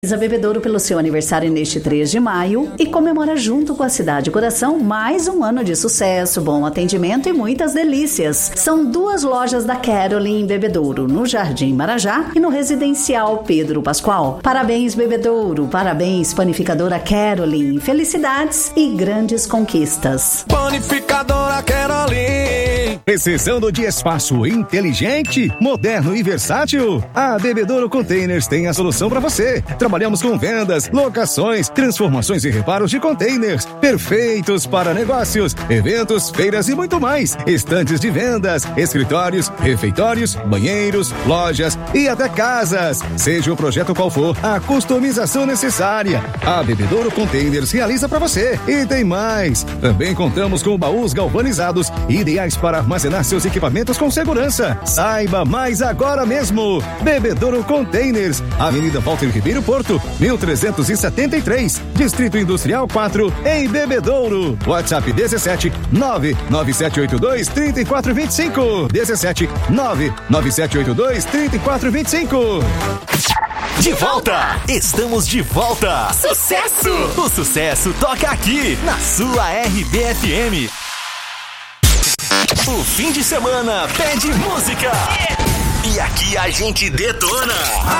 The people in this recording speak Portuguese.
A Bebedouro pelo seu aniversário neste 3 de maio e comemora junto com a Cidade Coração mais um ano de sucesso, bom atendimento e muitas delícias. São 2 lojas da Caroline em Bebedouro, no Jardim Marajá e no Residencial Pedro Pascoal. Parabéns, Bebedouro, parabéns, Panificadora Caroline, felicidades e grandes conquistas. Panificadora Caroline. Precisando de espaço inteligente, moderno e versátil? A Bebedouro Containers tem a solução para você. Trabalhamos com vendas, locações, transformações e reparos de containers, perfeitos para negócios, eventos, feiras e muito mais. Estantes de vendas, escritórios, refeitórios, banheiros, lojas e até casas. Seja o projeto qual for, a customização necessária, a Bebedouro Containers realiza para você. E tem mais! Também contamos com baús galvanizados, ideais para armazenar seus equipamentos com segurança. Saiba mais agora mesmo! Bebedouro Containers, Avenida Walter Ribeiro Porto, 1373, Distrito Industrial 4, em Bebedouro. WhatsApp 17 99782 3425. 17 99782 3425. De volta! Estamos de volta! Sucesso! O sucesso toca aqui, na sua RBFM. O fim de semana pede música. E aqui a gente detona.